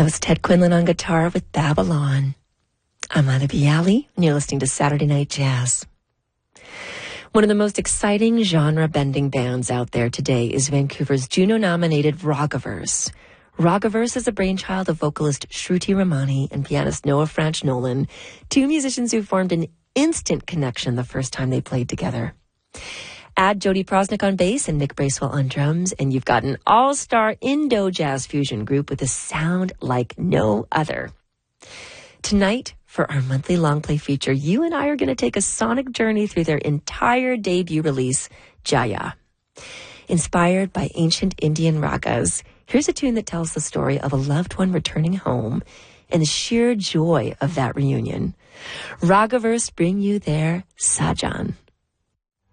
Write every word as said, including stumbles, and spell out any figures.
was Ted Quinlan on guitar with Babylon. I'm Anna Bialy, and you're listening to Saturday Night Jazz. One of the most exciting genre-bending bands out there today is Vancouver's Juno-nominated Ragaverse. Ragaverse is a brainchild of vocalist Shruti Ramani and pianist Noah Franch Nolan, two musicians who formed an instant connection the first time they played together. Add Jody Prosnick on bass and Nick Bracewell on drums, and you've got an all-star Indo-jazz fusion group with a sound like no other. Tonight, for our monthly long play feature, you and I are going to take a sonic journey through their entire debut release, Jaya. Inspired by ancient Indian ragas, here's a tune that tells the story of a loved one returning home and the sheer joy of that reunion. Ragaverse bring you their Sajan.